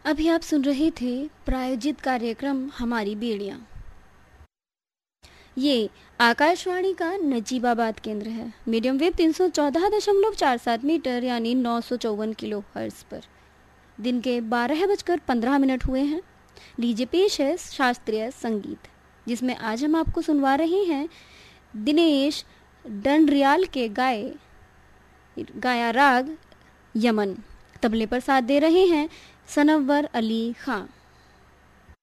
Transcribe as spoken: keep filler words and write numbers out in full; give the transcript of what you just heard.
अभी आप सुन रहे थे प्रायोजित कार्यक्रम हमारी बेड़ियाँ। ये आकाशवाणी का नजीबाबाद केंद्र है। मीडियम वेव तीन सौ चौदह दशमलव चार सात मीटर यानी नौ सौ चौवन किलो हर्ट्ज पर दिन के बारह बजकर पंद्रह मिनट हुए हैं। लीजिए पेश है शास्त्रीय संगीत, जिसमें आज हम आपको सुनवा रहे हैं दिनेश डंडरियाल के गाए गाया राग यमन। तबले पर साथ दे रहे हैं सनव्वर अली खां।